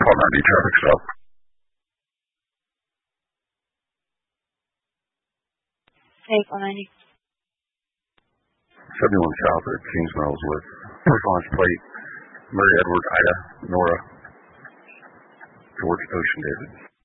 call 90 traffic stop. 890. 71 South at Kings Mills with first launch plate, Murray Edward, Ida, Nora, George Ocean David.